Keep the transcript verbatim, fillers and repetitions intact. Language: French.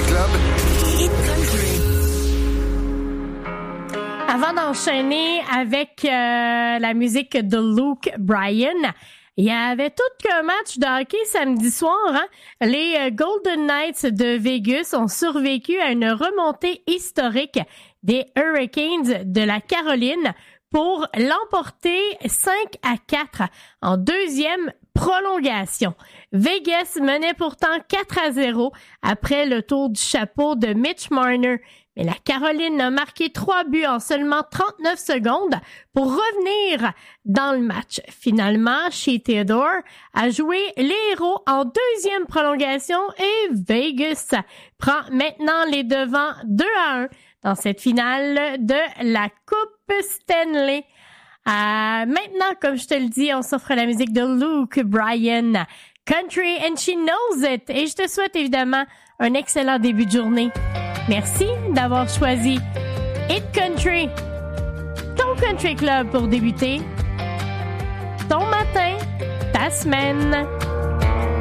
Club. Hit Country. Avant d'enchaîner avec euh, la musique de Luke Bryan, il y avait tout qu'un match de hockey samedi soir. Hein? Les euh, Golden Knights de Vegas ont survécu à une remontée historique des Hurricanes de la Caroline pour l'emporter cinq à quatre en deuxième prolongation. Vegas menait pourtant quatre à zéro après le tour du chapeau de Mitch Marner. Mais la Caroline a marqué trois buts en seulement trente-neuf secondes pour revenir dans le match. Finalement, Shea Theodore a joué les héros en deuxième prolongation et Vegas prend maintenant les devants deux à un dans cette finale de la Coupe Stanley. Euh, maintenant, comme je te le dis, on s'offre la musique de Luke Bryan, Country and She Knows It. Et je te souhaite évidemment un excellent début de journée. Merci d'avoir choisi Hit Country, ton country club pour débuter ton matin, ta semaine.